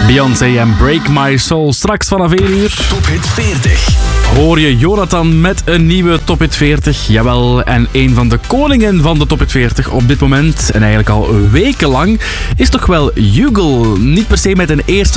Beyoncé en Break My Soul. Straks vanaf 1 uur. Top Hit 40. Hoor je Jonathan met een nieuwe Top Hit 40. Jawel, en een van de koningen van de Top Hit 40 op dit moment, en eigenlijk al wekenlang, is toch wel Hugo. Niet per se met een eerste